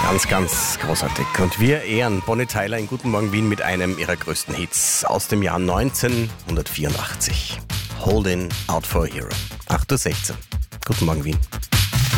Ganz, ganz großartig. Und wir ehren Bonnie Tyler in Guten Morgen Wien mit einem ihrer größten Hits aus dem Jahr 1984. Holding Out for a Hero. 8:16 Uhr. Guten Morgen Wien.